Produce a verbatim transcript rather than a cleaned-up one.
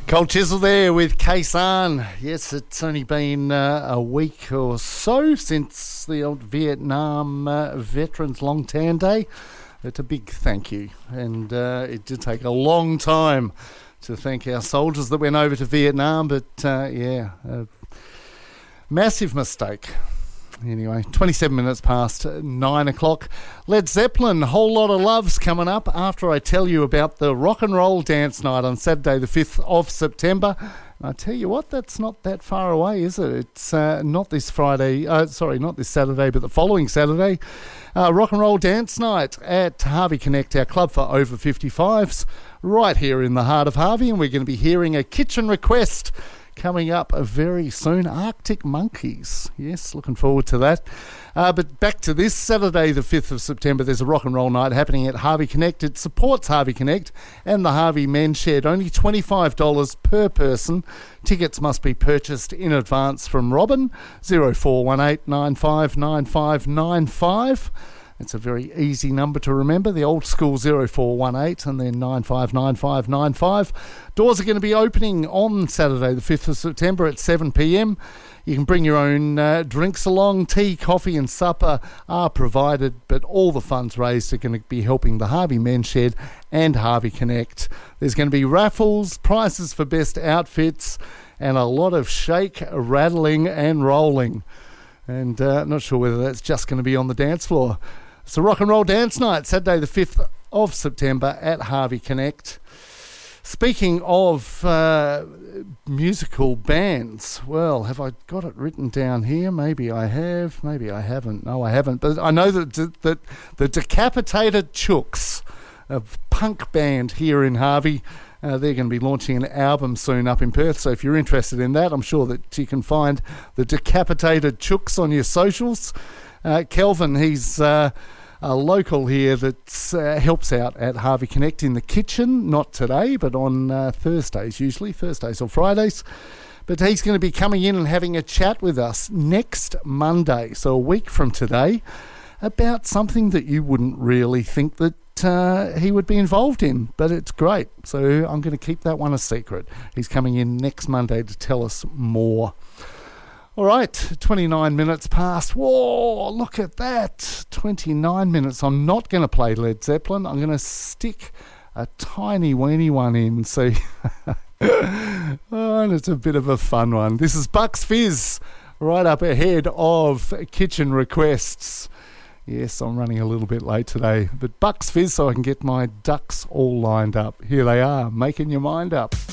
Cold Chisel there with Kaysan. Yes, it's only been uh, a week or so since the old Vietnam uh, Veterans Long Tan Day. It's a big thank you, and uh, it did take a long time to thank our soldiers that went over to Vietnam, but uh, yeah, a massive mistake. Anyway, twenty-seven minutes past nine o'clock. Led Zeppelin, Whole Lot of Love's coming up after I tell you about the rock and roll dance night on Saturday the fifth of September. And I tell you what, that's not that far away, is it? It's uh, not this Friday, uh, sorry, not this Saturday, but the following Saturday. Uh, rock and roll dance night at Harvey Connect, our club for over fifty-fives, right here in the heart of Harvey. And we're going to be hearing a kitchen request coming up very soon. Arctic Monkeys. Yes, looking forward to that. Uh, but back to this Saturday, the fifth of September, there's a rock and roll night happening at Harvey Connect. It supports Harvey Connect and the Harvey Men's Shed. Only twenty-five dollars per person. Tickets must be purchased in advance from Robin, zero four one eight nine five nine five nine five. It's a very easy number to remember, the old school zero four one eight and then nine five nine five nine five. Doors are going to be opening on Saturday the fifth of September at seven p.m. You can bring your own uh, drinks along. Tea, coffee and supper are provided, but all the funds raised are going to be helping the Harvey Men's Shed and Harvey Connect. There's going to be raffles, prizes for best outfits, and a lot of shake, rattling and rolling. And uh, not sure whether that's just going to be on the dance floor. It's a rock and roll dance night, Saturday the fifth of September at Harvey Connect. Speaking of uh, musical bands, well, have I got it written down here? Maybe I have, maybe I haven't. No, I haven't. But I know that, that the Decapitated Chooks, a punk band here in Harvey, Uh, they're going to be launching an album soon up in Perth, so if you're interested in that, I'm sure that you can find the Decapitated Chooks on your socials. Uh, Kelvin, he's uh, a local here that uh, helps out at Harvey Connect in the kitchen, not today, but on uh, Thursdays usually, Thursdays or Fridays. But he's going to be coming in and having a chat with us next Monday, so a week from today, about something that you wouldn't really think that Uh, he would be involved in, but it's great. So I'm going to keep that one a secret. He's coming in next Monday to tell us more. All right, twenty-nine minutes past. Whoa, look at that. twenty-nine minutes. I'm not going to play Led Zeppelin. I'm going to stick a tiny weeny one in. So, oh, and it's a bit of a fun one. This is Bucks Fizz, right up ahead of kitchen requests. Yes, I'm running a little bit late today, but Bucks Fizz so I can get my ducks all lined up. Here they are, making your mind up.